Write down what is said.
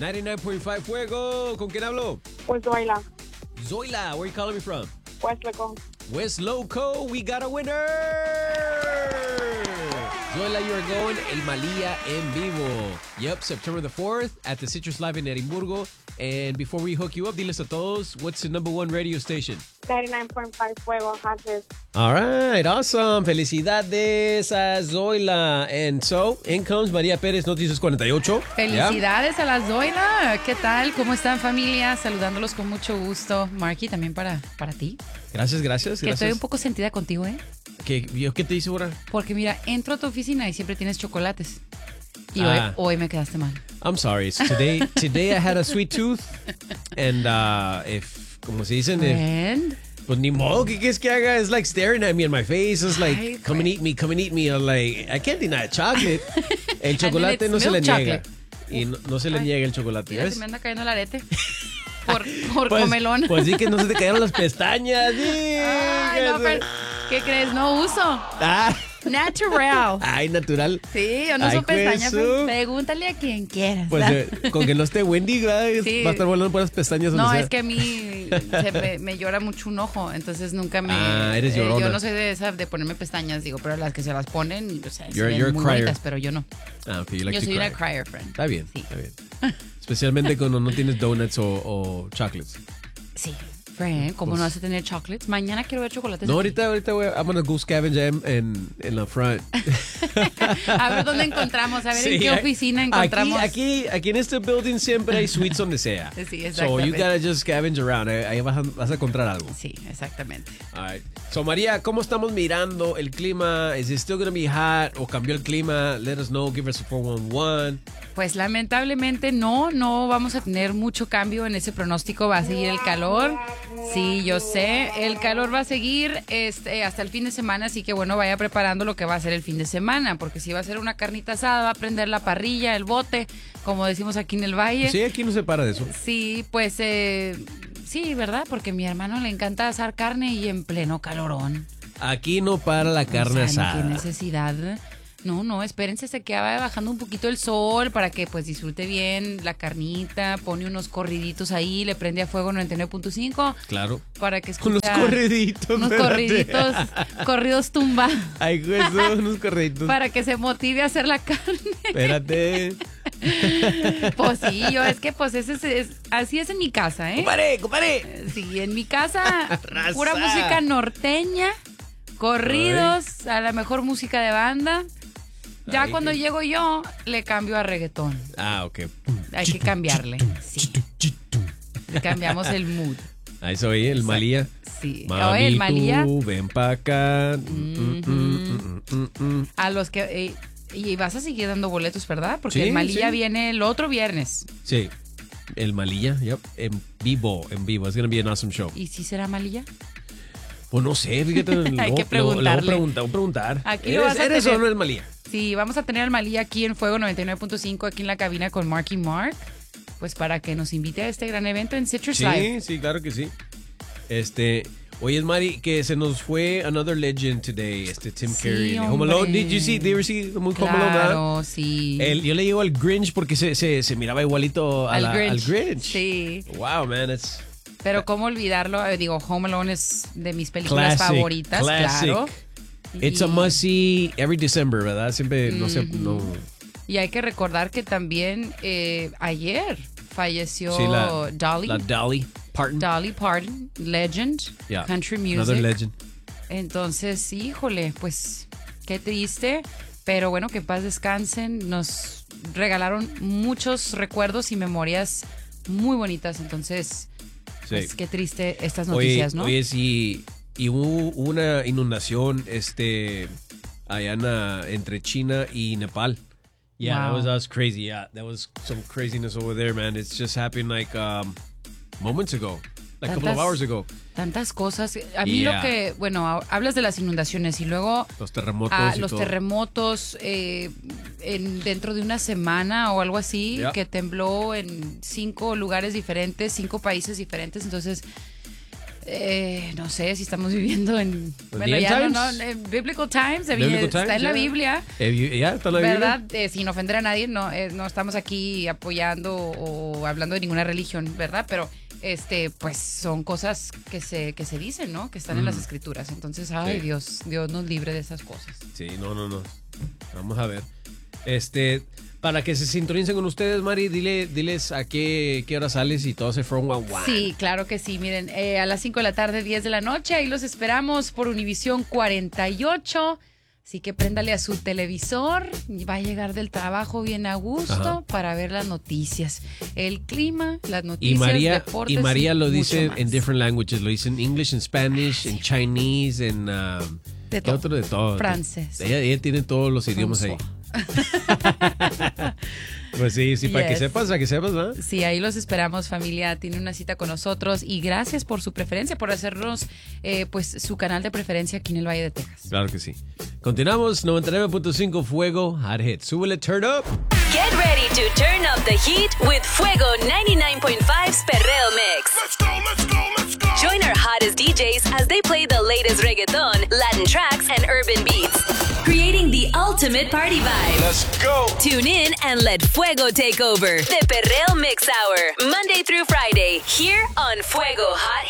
99.5 Fuego. ¿Con quién hablo? Pues Zoila. Zoila, where are you calling me from? West Loco. West Loco, we got a winner. Zoila, you are going El Malía en vivo. Yep, September the 4th at the Citrus Live in Edimburgo. And before we hook you up, diles a todos, what's the number one radio station? 99.5 Fuego, Haces. All right, awesome. Felicidades a Zoila. And so, in comes María Pérez, Noticias 48. Felicidades a la Zoila. ¿Qué tal? ¿Cómo están, familia? Saludándolos con mucho gusto. Marky, también para ti. Gracias. Que estoy un poco sentida contigo, ¿eh? ¿Qué te hice ahora? Porque mira, entro a tu oficina y siempre tienes chocolates. Y hoy me quedaste mal. I'm sorry. So today I had a sweet tooth. And como se dicen, pues ni modo, ¿qué quieres que haga? It's like staring at me in my face. It's like, come and eat me. I'm like, I can't deny chocolate. El chocolate no se le niega. Y no se le niega el chocolate. Mira, ¿ves? se me anda cayendo el arete. Por pues, comelón. Pues sí que no se te cayeron las pestañas. Ay, no, pero, ¿qué crees? No uso. Natural. Ay, natural. Sí, yo no uso pestañas. Pregúntale a quien quieras. Pues con que no esté Wendy, sí. Va a estar volando por las pestañas. No, es que a mí me llora mucho un ojo, entonces nunca me... eres llorona. Yo no soy de esa de ponerme pestañas, digo, pero las que se las ponen, o sea, you're muy crier. bonitas, pero yo no. Okay, you like yo to soy cry. una crier friend. Está bien, sí. Está bien. Especialmente cuando no tienes donuts o chocolates. Sí. Friend, ¿cómo no vas a tener chocolates? Mañana quiero ver chocolates. No, ahorita I'm gonna go scavenge en la front. A ver dónde encontramos, a ver en qué oficina encontramos. Aquí en este building siempre hay suites donde sea. Sí, exactamente. So you gotta just scavenge around. Ahí vas a encontrar algo. Sí, exactamente. All right. So María, ¿cómo estamos mirando el clima? Is it still gonna be hot o cambió el clima? Let us know. Give us a 411. Pues lamentablemente no vamos a tener mucho cambio en ese pronóstico. Va a seguir el calor. Sí, yo sé. El calor va a seguir hasta el fin de semana, así que bueno, vaya preparando lo que va a ser el fin de semana, porque si va a ser una carnita asada, va a prender la parrilla, el bote, como decimos aquí en el Valle. Sí, aquí no se para de eso. Sí, pues sí, ¿verdad? Porque a mi hermano le encanta asar carne y en pleno calorón. Aquí no para la carne asada. No, qué necesidad. No, espérense, se queda bajando un poquito el sol para que pues disfrute bien la carnita, pone unos corriditos ahí, le prende a fuego 99.5. Claro. Para que escuche. Unos corriditos. Unos corriditos, corridos tumba. Ay, güey, unos corriditos. Para que se motive a hacer la carne. Espérate. Pues sí, es que pues así es en mi casa, ¿eh? ¡Compadre! Sí, en mi casa, pura música norteña, corridos, a la mejor música de banda. Ya cuando llego yo, le cambio a reggaetón. Ok. Hay que cambiarle, sí. Le cambiamos el mood. Ahí soy, el Malía. Sí. Mami, el Malía. Ven pa' acá. A los que... y vas a seguir dando boletos, ¿verdad? Porque sí, el Malía sí. viene el otro viernes. Sí. El Malía, yep. En vivo. It's gonna be an awesome show. ¿Y si será Malía? Pues no sé, fíjate. Hay que preguntarle. Voy a preguntar. Aquí ¿Eres o no el Malía? Sí, vamos a tener al Malía aquí en Fuego 99.5, aquí en la cabina con Marky Mark, pues para que nos invite a este gran evento en Citrus Live. Sí, claro que sí. Oye, Mari, que se nos fue another legend today, Tim Curry. Home Alone, did you ever see the movie Home Alone? Claro, sí. Yo le digo al Grinch porque se miraba igualito al Grinch. Sí. Wow, man, Pero cómo olvidarlo, Home Alone es de mis películas favoritas, claro. It's a must-see every December, ¿verdad? Siempre, no sé, no... Y hay que recordar que también ayer falleció Dolly. La Dolly Parton. Dolly Parton, legend, country music. Another legend. Entonces, híjole, pues qué triste, pero bueno, que en paz descansen. Nos regalaron muchos recuerdos y memorias muy bonitas, entonces, pues qué triste estas noticias, ¿no? Oye, sí, y hubo una inundación allá entre China y Nepal. Yeah, wow. that was crazy. Yeah, that was some craziness over there, man. It's just happened like moments ago, like a couple of hours ago. Tantas cosas. A mí lo que, bueno, hablas de las inundaciones y luego los terremotos. Los terremotos dentro de una semana o algo así, que tembló en 5 lugares diferentes, 5 países diferentes. Entonces, No sé si estamos viviendo en... Bueno, ya en Biblical Times. Está en la Biblia. Ya está en la Biblia. ¿Verdad? Sin ofender a nadie, no estamos aquí apoyando o hablando de ninguna religión, ¿verdad? Pero pues son cosas que se dicen, ¿no? Que están en las escrituras. Entonces, ay, sí. Dios nos libre de esas cosas. Sí, no. Vamos a ver. Para que se sintonicen con ustedes, Mari, diles a qué hora sales y todo ese From One. Sí, claro que sí. Miren, a las 5 de la tarde, 10 de la noche, ahí los esperamos por Univisión 48. Así que préndale a su televisor, va a llegar del trabajo bien a gusto para ver las noticias, el clima, las noticias, deportes. Y María lo dice más. en different languages, lo dice en English, en Spanish, en Chinese, en... de todo. Otro de todo. Francés. Ella tiene todos los idiomas ahí. Pues sí, para que sepas, ¿verdad? Sí, ahí los esperamos, familia. Tiene una cita con nosotros y gracias por su preferencia, por hacernos pues su canal de preferencia aquí en el Valle de Texas. Claro que sí. Continuamos, 99.5 Fuego Hot Hit. Súbele, turn up. Get ready to turn up the heat with Fuego 99.5's Perreo Mix. Let's go. Join our hottest DJs as they play the latest reggaeton, Latin tracks, and urban beats, creating the ultimate party vibe. Let's go. Tune in and let Fuego take over. The Perreo Mix Hour, Monday through Friday, here on Fuego Hot